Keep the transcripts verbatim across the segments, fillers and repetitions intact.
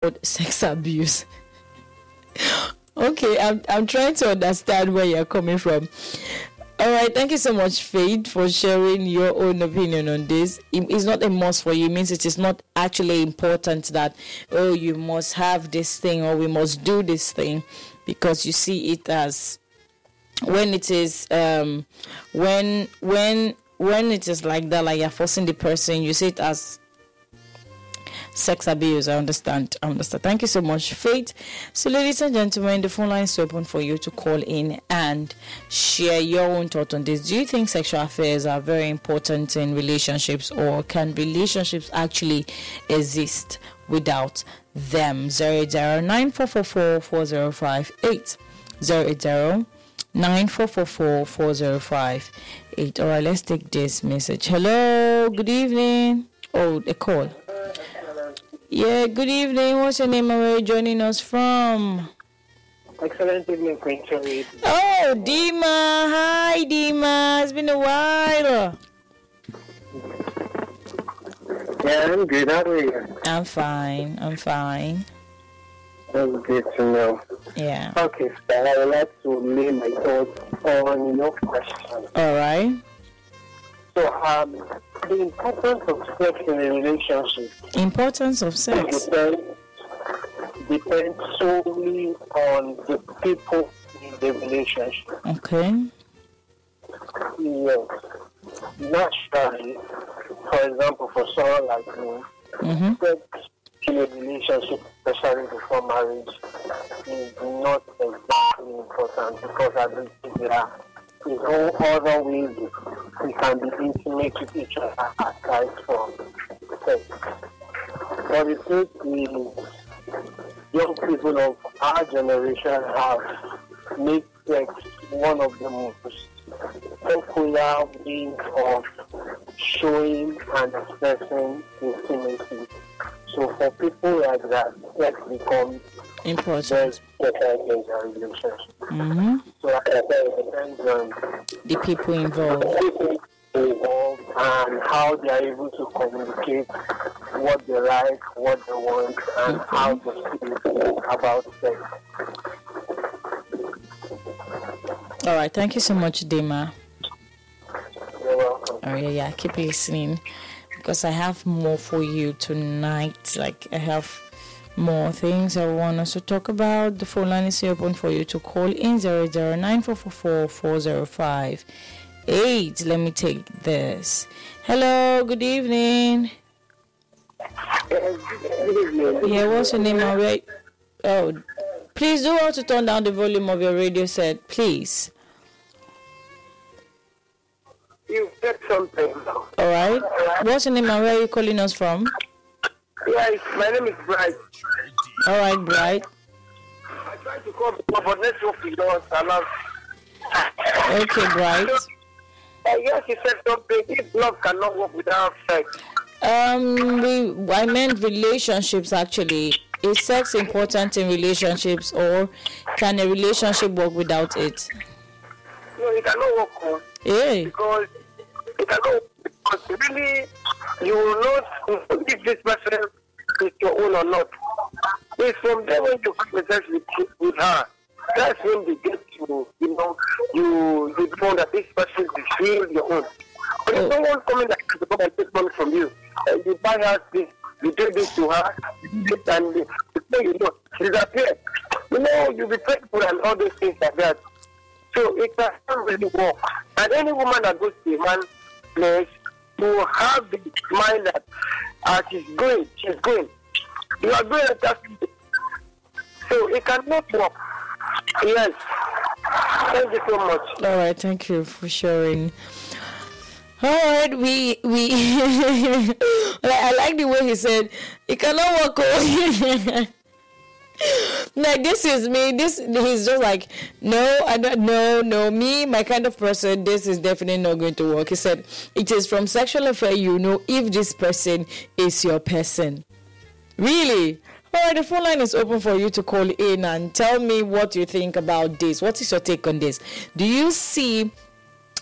called sex abuse. Okay, I'm I'm trying to understand where you're coming from. All right, thank you so much, Faith, for sharing your own opinion on this. It's not a must for you. It means it is not actually important that, oh, you must have this thing or we must do this thing, because you see it as when it is um when when when it is like that, like you're forcing the person, you see it as sex abuse. I understand. I understand. Thank you so much, Faith. So, ladies and gentlemen, the phone line is open for you to call in and share your own thought on this. Do you think sexual affairs are very important in relationships, or can relationships actually exist without them? Zero eight zero nine four four four four zero five eight zero eight zero nine four four four four zero five eight. All right, let's take this message. Hello, good evening. Oh, a call. Yeah, good evening. What's your name and where are you joining us from? Excellent evening, Queen Cherry. Oh, Dima. Hi, Dima. It's been a while. Yeah, I'm good. How are you? I'm fine. I'm fine. That's good to know. Yeah. Okay, so I would like to lay my thoughts on your question. All right. So, um, the importance of sex in a relationship. Importance of sex. Depends, depends solely on the people in the relationship. Okay. Yes. Naturally, for example, for someone like me, Mm-hmm. sex in a relationship, especially before marriage, is not exactly important, because I don't think there are no other ways we can be intimate with each other aside from sex. But the truth is, young people of our generation have made sex one of the most popular ways of showing and expressing intimacy. So for people like that, sex becomes important. very important in their relationship. Mm-hmm. So like I said, it depends on The people involved. people involved and how they are able to communicate what they like, what they want, and Okay. how to feel about sex. All right. Thank you so much, Dima. You're welcome. Oh, yeah, yeah. Keep listening, because I have more for you tonight. Like, I have more things I want us to talk about. The phone line is open for you to call in zero zero nine four four four four zero five eight. Let me take this. Hello, good evening. Yeah, what's your name? and where- Oh, please do want to turn down the volume of your radio set, please. You said something. All right. What's your name and where are you calling us from? Yes, my name is Bright. All right, Bright. I tried to call before, but network is not allowed. Okay, Bright. Uh, yes, you said something. If love cannot work without sex. Um, we I meant relationships actually. Is sex important in relationships, or can a relationship work without it? No, it cannot work on. Yeah. Because it cannot work because really you will not know if this person is your own or not. It's from there when you come in touch with, with her. That's when they get you, you know, you you know that this person is really your own. But if Oh. someone coming like to come and take money from you, uh, you buy her this, you do this to her, you do this, and the before you know, she disappears. You know, you'll be faithful and all those things like that. So it doesn't really work. And any woman that goes to a man's place to have the mind that uh, she's going, she's going. You are going at that. So it cannot work. Yes. Thank you so much. All right. Thank you for sharing. All right, we we. I like the way he said it cannot work. Oh. Like, this is me. This he's just like, no, I don't. No, no, me, my kind of person. This is definitely not going to work. He said it is from sexual affair. You know if this person is your person. Really. All right, the phone line is open for you to call in and tell me what you think about this. What is your take on this? Do you see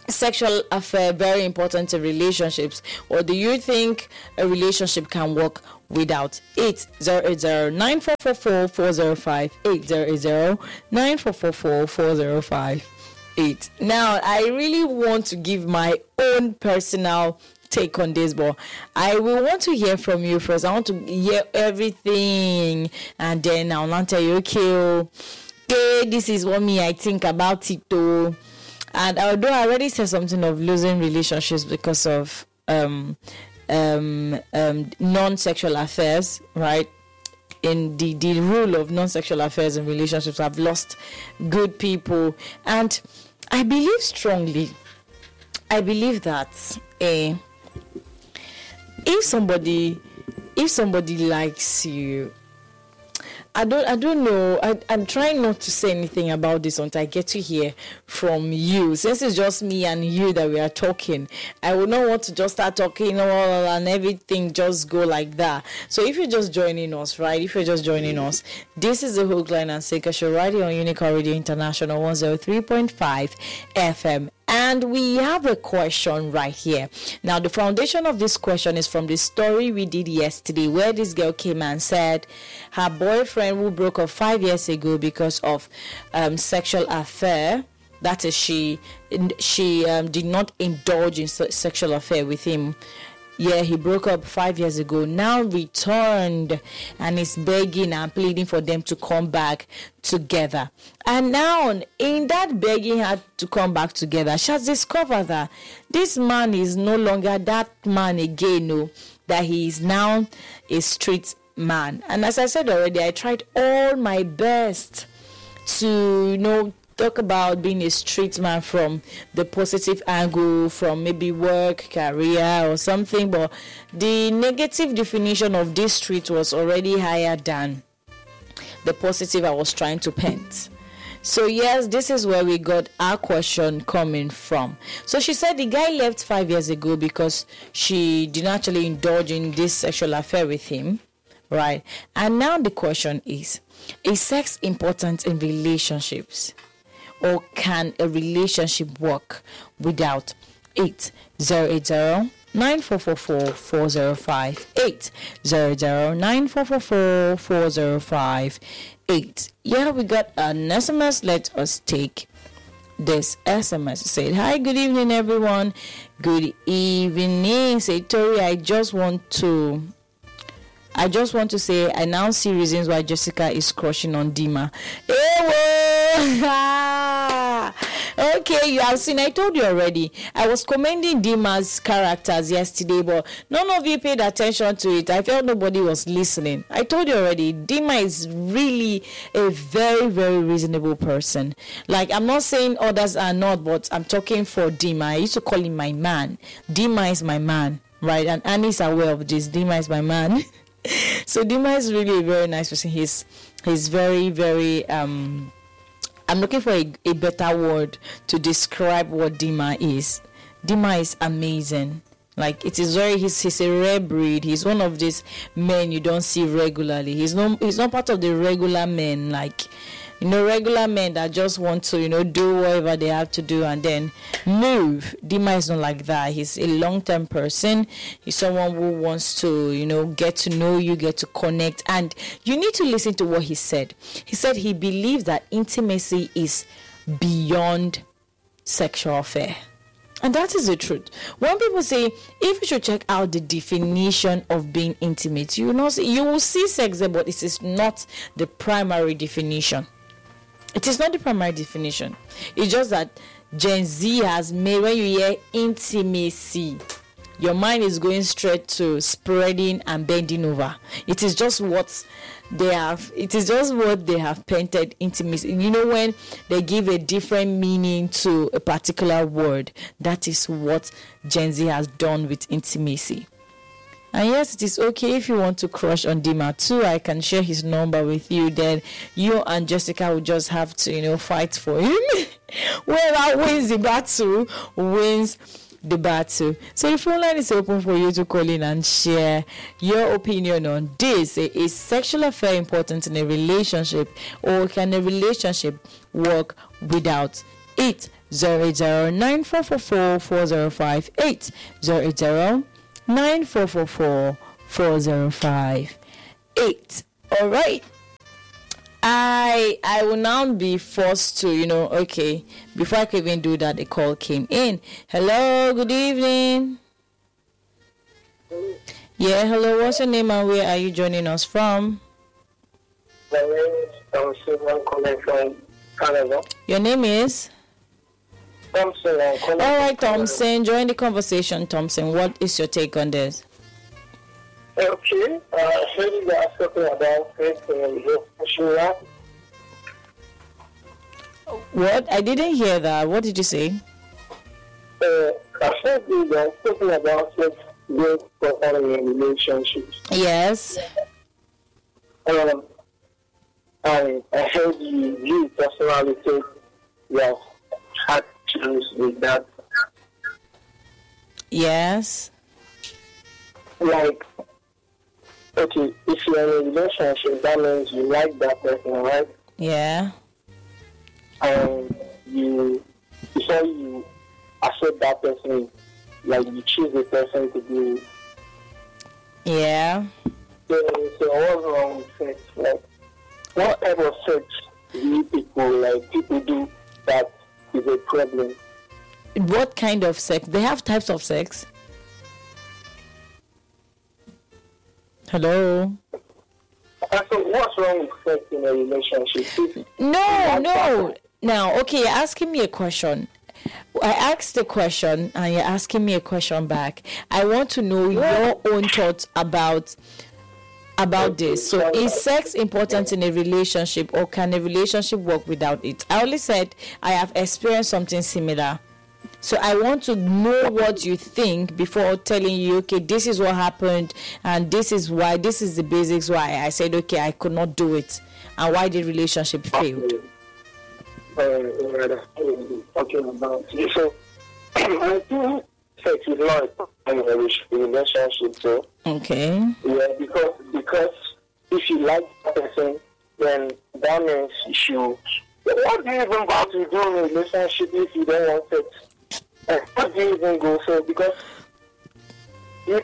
sexual affair very important in relationships, or do you think a relationship can work without it? Zero eight zero nine four four four four zero five eight zero eight zero nine four four four four zero five eight. Now, I really want to give my own personal take on this, but I will want to hear from you first. I want to hear everything, and then I'll not tell you, okay, okay, this is what me I think about it though. And although I already said something of losing relationships because of um, um, um, non-sexual affairs, right? In the, the rule of non-sexual affairs in relationships, I've lost good people. And I believe strongly, I believe that uh, if somebody, if somebody likes you, I don't I don't know. I, I'm trying not to say anything about this until I get to hear from you. Since it's just me and you that we are talking, I would not want to just start talking all and everything just go like that. So if you're just joining us, right? If you're just joining us, this is the Hook, Line and Sinker Show right here on Unicorn Radio International one oh three point five F M. And we have a question right here. Now, the foundation of this question is from the story we did yesterday, where this girl came and said her boyfriend who broke up five years ago because of um, sexual affair, that is, she she um, did not indulge in sexual affair with him. Yeah, he broke up five years ago, now returned and is begging and pleading for them to come back together. And now, in that begging her to come back together, she has discovered that this man is no longer that man again, no, that he is now a street man. And as I said already, I tried all my best to, you know, talk about being a street man from the positive angle, from maybe work, career or something, but the negative definition of this street was already higher than the positive I was trying to paint. So yes, this is where we got our question coming from. So she said the guy left five years ago because she didn't actually indulge in this sexual affair with him, right? And now the question is, is sex important in relationships? Or can a relationship work without it? zero eight zero nine four four four four zero five eight zero zero nine four four four four zero five eight. Yeah, we got an S M S. Let us take this S M S. It said, hi, good evening, everyone. Good evening. Say, Tori, I just want to I just want to say I now see reasons why Jessica is crushing on Dima. Okay, you have seen. I told you already. I was commending Dima's characters yesterday, but none of you paid attention to it. I felt nobody was listening. I told you already. Dima is really a very, very reasonable person. Like, I'm not saying others are not, but I'm talking for Dima. I used to call him my man. Dima is my man, right? And Annie's aware of this. Dima is my man. So Dima is really a very nice person. He's he's very, very um I'm looking for a, a better word to describe what Dima is. Dima is amazing. Like, it is very he's he's a rare breed. He's one of these men you don't see regularly. He's no he's not part of the regular men, like, you know, regular men that just want to, you know, do whatever they have to do and then move. Dima is not like that. He's a long-term person. He's someone who wants to, you know, get to know you, get to connect. And you need to listen to what he said. He said he believes that intimacy is beyond sexual affair. And that is the truth. When people say, if you should check out the definition of being intimate, you will not see, you will see sex there, but it is not the primary definition. It is not the primary definition. It's just that Gen Z has made, when you hear intimacy, your mind is going straight to spreading and bending over. It is just what they have, it is just what they have painted intimacy. You know, when they give a different meaning to a particular word, that is what Gen Z has done with intimacy. And yes, it is okay if you want to crush on Dima too. I can share his number with you. Then you and Jessica will just have to, you know, fight for him. Whoever wins the battle wins the battle. So the phone line is open for you to call in and share your opinion on this. Is sexual affair important in a relationship, or can a relationship work without eight. zero eight zero nine four four four four zero five eight. zero eight zero nine four four four four zero five eight. All right. I I will now be forced to, you know, okay, before I could even do that, the call came in. Hello, good evening. Yeah, hello, what's your name and where are you joining us from? My name is Thompson. I'm calling from Canada. Your name is? Thompson. I'm calling All right, from Canada. Thompson, join the conversation, Thompson. What is your take on this? Okay, uh, I heard you guys talking about faith in a relationship. What? I didn't hear that. What did you say? Uh, I heard you guys talking about faith being important in a relationship. Yes. Um, I, I heard you, you personally say you have had issues with that. Yes. Like, okay, if you're in a relationship, that means you like that person, right? Yeah. And you, before you accept that person, like you choose the person to be with. Yeah. So, so what's wrong with sex? Like, what type of sex do you people, like, people do that is a problem? What kind of sex? They have types of sex. Hello? And so what's wrong with sex in a relationship? No, no. Now, okay, you're asking me a question. I asked the question and you're asking me a question back. I want to know your own thoughts about about this. So is sex important in a relationship or can a relationship work without it? I only said I have experienced something similar. So I want to know what you think before telling you, okay, this is what happened and this is why, this is the basics why I said, okay, I could not do it and why the relationship failed. Uh, talking about it. So I think sex is not in a relationship, so Okay. yeah, because because if you like that person, then that means you. What do you even about to do in a relationship if you don't want sex? Uh, what do you even go for? Because you,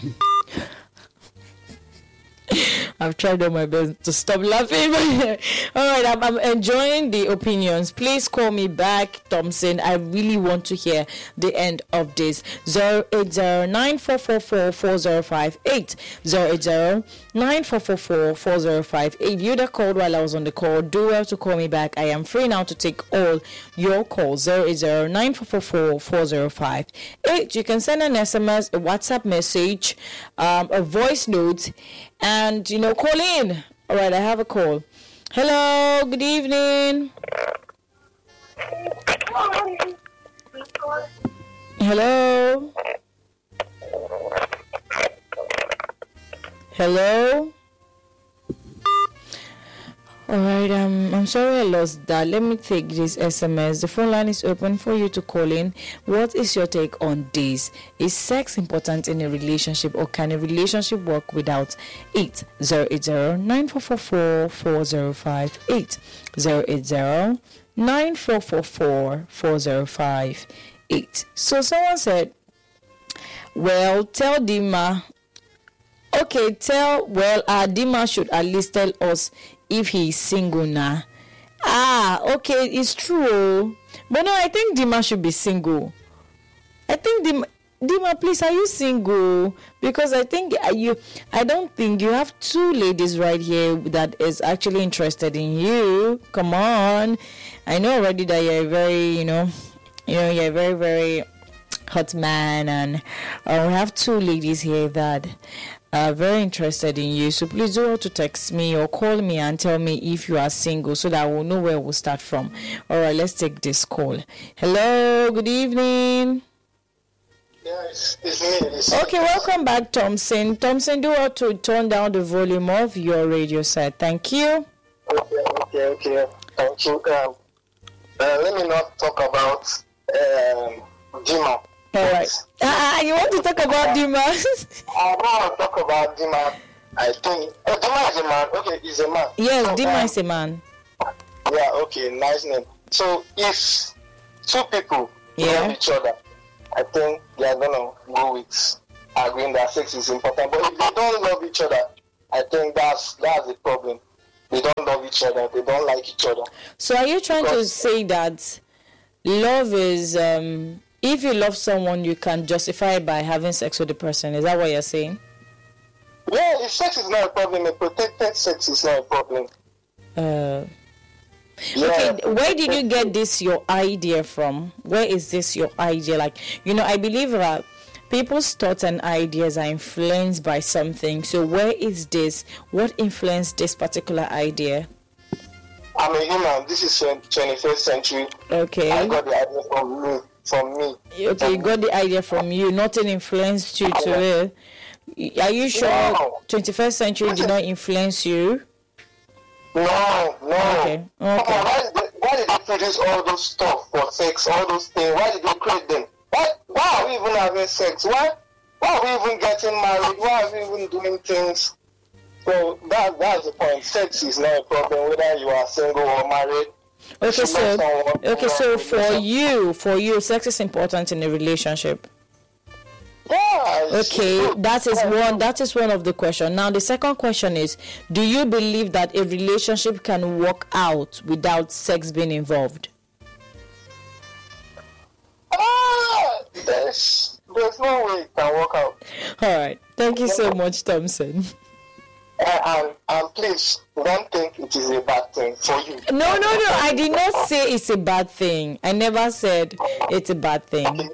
I've tried all my best to stop laughing. All right, I'm, I'm enjoying the opinions. Please call me back, Thompson. I really want to hear the end of this. zero eight zero nine four four four four zero five eight. zero eight zero nine four four four four zero five eight. You that called while I was on the call, do well to call me back. I am free now to take all your calls. zero eight zero nine four four four four zero five eight. You can send an S M S, a WhatsApp message, um, a voice note, and you know, call in. All right, I have a call. Hello, good evening. Hello. Hello. All right, um, I'm sorry I lost that. Let me take this S M S. The phone line is open for you to call in. What is your take on this? Is sex important in a relationship or can a relationship work without it? zero eight zero nine four four four four zero five eight. zero eight zero nine four four four four zero five eight. So someone said, well, tell Dima. Okay, tell, well, uh, Dima should at least tell us if he is single now. Ah, okay, it's true. But no, I think Dima should be single. I think Dima, Dima, please, are you single? Because I think you, I don't think you have two ladies right here that is actually interested in you. Come on. I know already that you're a very, you know, you know, you're a very, very hot man. And uh, we have two ladies here that Uh, very interested in you. So please do want to text me or call me and tell me if you are single so that we'll know where we'll start from. All right, let's take this call. Hello, good evening. yes, it's me. It's Okay, welcome back, Thompson. Thompson, do want to turn down the volume of your radio set. Thank you. Okay, okay, okay. Thank you. Um, uh, let me not talk about um, Dima. All right. Ah, uh, you want to talk about Dima? I want to talk about Dima. I think oh, Dima is a man. Okay, he's a man. Yes, so, Dima um, is a man. Yeah. Okay. Nice name. So if two people Yeah. love each other, I think they are gonna go with agreeing that sex is important. But if they don't love each other, I think that's that's the problem. They don't love each other. They don't like each other. So are you trying to Because- say that love is um if you love someone you can justify it by having sex with the person? Is that what you're saying? Yeah, if sex is not a problem, a protected sex is not a problem. Uh Yeah, Okay, where did you get this your idea from? Where is this your idea? Like, you know, I believe that people's thoughts and ideas are influenced by something. So where is this? What influenced this particular idea? I'm a human. This is twenty-first century. Okay. I got the idea from me. From me. Okay, you got the idea from you. Nothing influenced you to it. Are you sure No. twenty-first century did not influence you? No, no. Okay, Come on, okay. why did, they, why did they produce all those stuff for sex, all those things? Why did they create them? Why, why are we even having sex? Why, why are we even getting married? Why are we even doing things? So that that's the point. Sex is not a problem whether you are single or married. Okay, You so love someone, okay, you so love for relationship. you, for you, sex is important in a relationship. Yeah, it's Okay, good. that is Yeah. one. That is one of the question. Now, the second question is: do you believe that a relationship can work out without sex being involved? Ah, there's there's no way it can work out. All right. Thank you so much, Thompson. Uh, and and please don't think it is a bad thing for you. No, no, no. I did not say it's a bad thing. I never said it's a bad thing.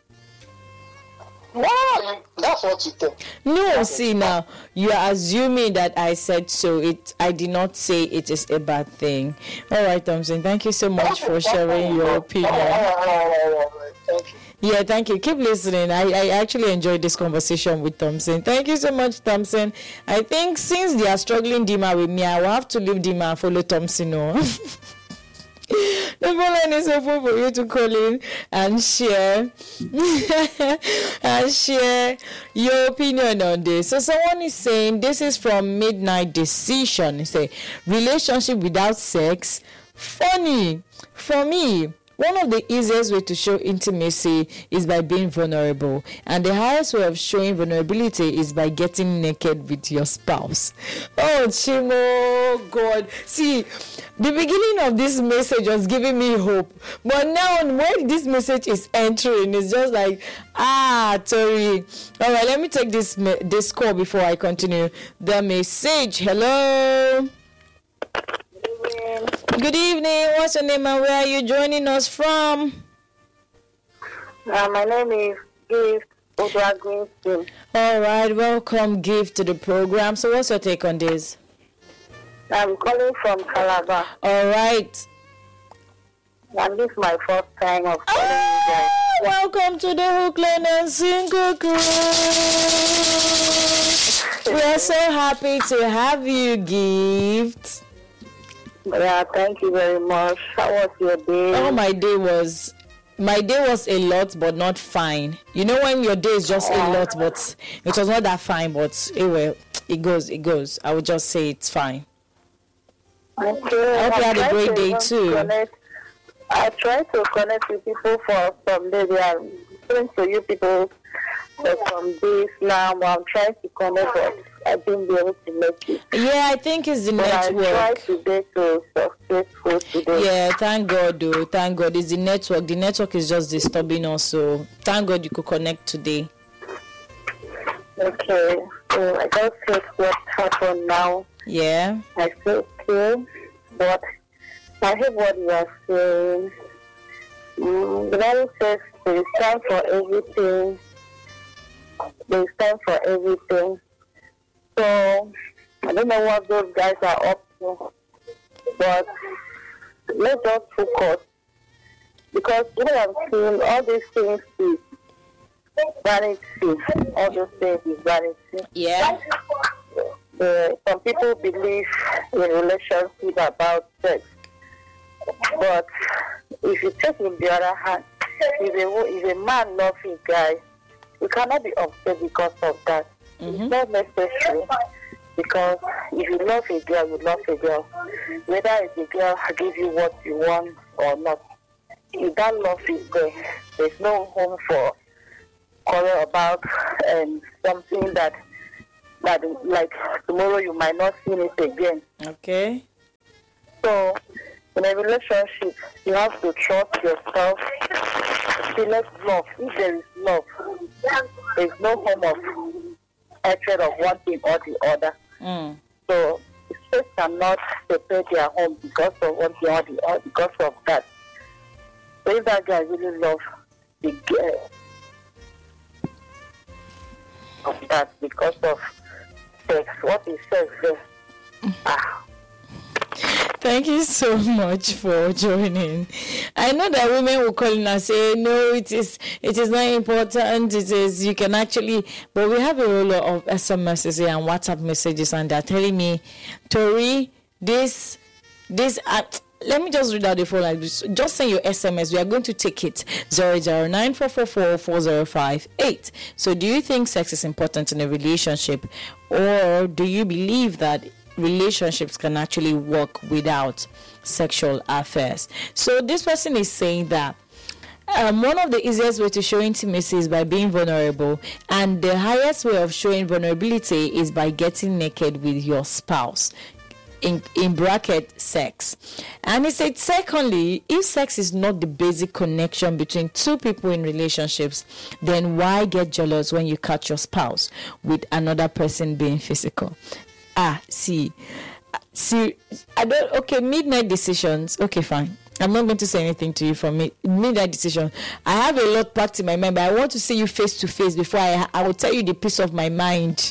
Wow, that's what you think. No, see now, you are assuming that I said so. It. I did not say it is a bad thing. All right, Thompson. Thank you so much for sharing your opinion. Thank you. Yeah, thank you. Keep listening. I, I actually enjoyed this conversation with Thompson. Thank you so much, Thompson. I think since they are struggling Dima with me, I will have to leave Dima and follow Thompson. No? The phone line is open for you to call in and share and share your opinion on this. So someone is saying this is from Midnight Decision. They say relationship without sex, funny for me. One of the easiest way to show intimacy is by being vulnerable, and the highest way of showing vulnerability is by getting naked with your spouse. Oh, Chimo, God. See, the beginning of this message was giving me hope, but now when this message is entering, it's just like, ah, Tori. All right, let me take this this call before I continue. The message. Hello. Good evening. What's your name and where are you joining us from? Uh, my name is Gift Odwa Greenstein. All right, welcome, Gift, to the program. So, what's your take on this? I'm calling from Calabar, All right. and this is my first time of calling you guys. Ah, welcome to the Hookland and Single Cruise. We are so happy to have you, Gift. Yeah, thank you very much. How was your day? Oh, my day was. My day was a lot, but not fine. You know when your day is just a lot, but it was not that fine, but it will, it goes, it goes. I would just say it's fine. Okay. I hope you had a I'm great trying to day even too. Connect. I try to connect with people for some days. They are going to you people for some days now. I'm trying to connect, but I didn't be able to make it. Yeah, I think it's the But I network. tried today to successful today. Yeah, thank God, though. Thank God. It's the network. The network is just disturbing us. So thank God you could connect today. Okay. So I just said what happened now. Yeah. I feel okay, but I hear what you are saying. Mm, the Bible says there is time for everything. There is time for everything. So I don't know what those guys are up to, but let's just focus. Because what I'm seeing, all these things is vanity. All those things is vanity. Yeah. Uh, some people believe in relationship about sex, but if you take in the other hand, if a, if a man loves a guy, you cannot be upset because of that. Mm-hmm. It's not necessary, because if you love a girl, you love a girl. Whether it's a girl gives you what you want or not, if that love is there, there's no home for quarrel about um, something that that like tomorrow you might not see it again. Okay. So in a relationship, you have to trust yourself. See, let's love. If there is love, there's no home of hatred of one thing or the other. Mm. So the space cannot separate their home because of one thing or the other, because of that. So if that guy really loves the girl of that because of sex, what is sex there? Ah. Thank you so much for joining. I know that women will call in and say, no, it is it is not important. It is, you can actually, but we have a roll of S M Ses here and WhatsApp messages, and they're telling me, Tori, this, this, uh, let me just read out the phone like this. Just send your S M S. We are going to take it. zero zero nine four four four four zero five eight. So do you think sex is important in a relationship, or do you believe that relationships can actually work without sexual affairs? So this person is saying that um, one of the easiest way to show intimacy is by being vulnerable, and the highest way of showing vulnerability is by getting naked with your spouse. In, in bracket, sex. And he said, secondly, if sex is not the basic connection between two people in relationships, then why get jealous when you catch your spouse with another person being physical? Ah, see, see, I don't, okay, midnight decisions, okay, fine. I'm not going to say anything to you from me. Midnight decision. I have a lot packed in my mind, but I want to see you face to face before I, I will tell you the peace of my mind,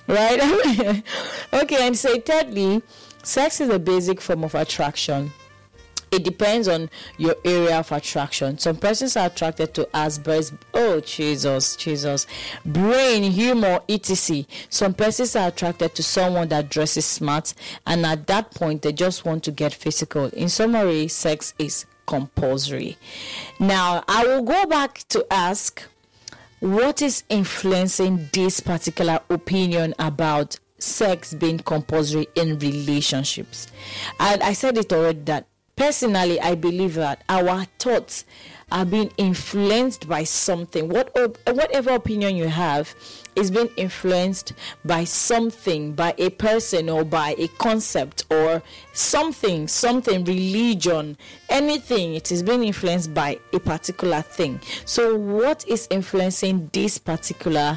right? Okay, and say, thirdly, sex is a basic form of attraction. It depends on your area of attraction. Some persons are attracted to us breast, oh Jesus, Jesus, brain, humor, et cetera. Some persons are attracted to someone that dresses smart, and at that point they just want to get physical. In summary, sex is compulsory. Now, I will go back to ask, what is influencing this particular opinion about sex being compulsory in relationships? And I said it already that personally, I believe that our thoughts are being influenced by something. What, whatever opinion you have is being influenced by something, by a person or by a concept or something, something, religion, anything. It is being influenced by a particular thing. So what is influencing this particular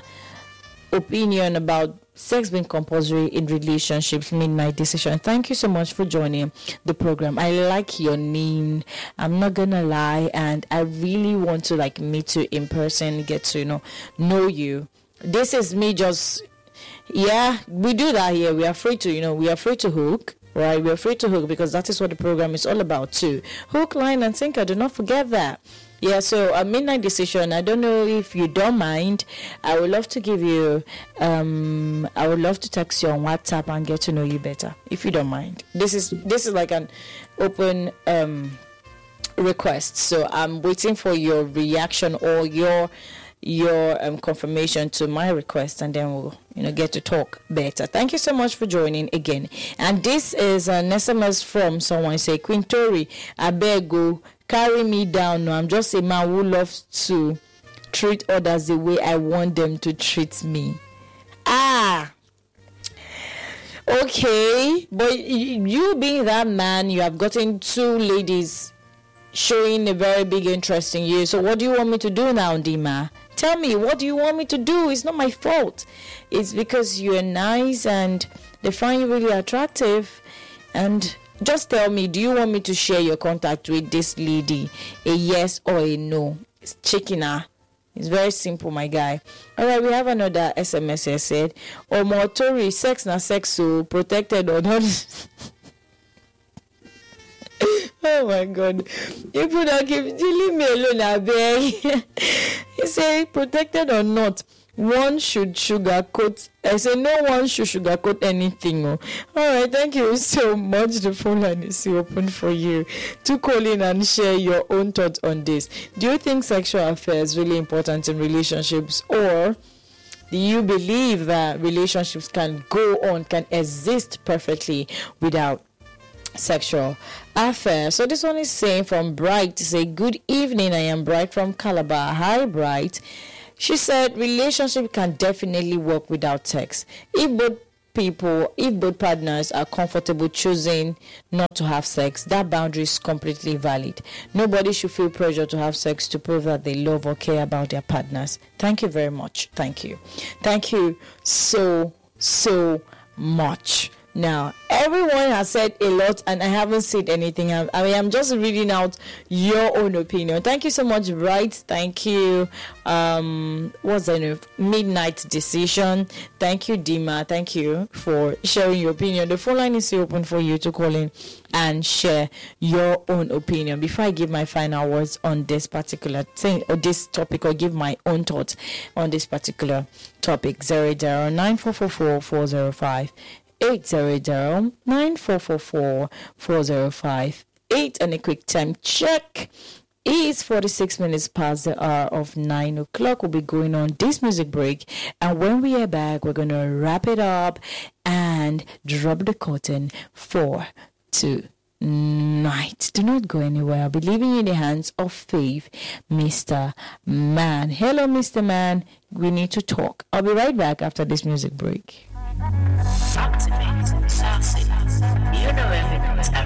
opinion about sex being compulsory in relationships? Midnight Decision. Thank you so much for joining the program. I like your name. I'm not gonna lie, and I really want to like meet you in person, get to you know know you. This is me just yeah, we do that here. We are free to, you know, we are free to hook. Right, we're free to hook because that is what the program is all about too. Hook, line, and sinker. Do not forget that. Yeah, so a midnight decision. I don't know if you don't mind. I would love to give you. Um, I would love to text you on WhatsApp and get to know you better, if you don't mind. This is this is like an open um request. So I'm waiting for your reaction or your your um, confirmation to my request, and then we'll you know get to talk better. Thank you so much for joining again. And this is an S M S from someone. Say, Queen Tori, I beg you, carry me down. No, I'm just a man who loves to treat others the way I want them to treat me. Ah, okay, but you being that man, you have gotten two ladies showing a very big interest in you. So what do you want me to do now, Dima? Tell me, what do you want me to do? It's not my fault. It's because you're nice and they find you really attractive. And just tell me, do you want me to share your contact with this lady? A yes or a no? It's chicken. It's very simple, my guy. All right, we have another S M S here said, Omo Tori, sex na sex so protected or not? Oh my God. You put out give leave me alone, I beg. He say protected or not, one should sugarcoat. I say no one should sugarcoat anything. Oh. All right, thank you so much. The phone line is open for you to call in and share your own thoughts on this. Do you think sexual affairs is really important in relationships, or do you believe that relationships can go on, can exist perfectly without sexual affair. So this one is saying from Bright to say, good evening, I am Bright from Calabar. Hi, Bright. She said relationship can definitely work without sex if both people if both partners are comfortable choosing not to have sex. That boundary is completely valid. Nobody should feel pressure to have sex to prove that they love or care about their partners. Thank you very much. Thank you thank you so so much. Now, everyone has said a lot and I haven't said anything. I, I mean, I'm just reading out your own opinion. Thank you so much, Bright. Thank you. Um, what's the name? Midnight Decision. Thank you, Dima. Thank you for sharing your opinion. The phone line is still open for you to call in and share your own opinion. Before I give my final words on this particular thing or this topic, or give my own thoughts on this particular topic, zero zero nine four four four four zero five. eight zero zero nine four four four four zero five eight, and a quick time check is forty-six minutes past the hour of nine o'clock. We'll be going on this music break, and when we are back, we're going to wrap it up and drop the curtain for tonight. Do not go anywhere. I'll be leaving you in the hands of Faith, Mister Man. Hello, Mister Man. We need to talk. I'll be right back after this music break. Activate South City. You know evidence.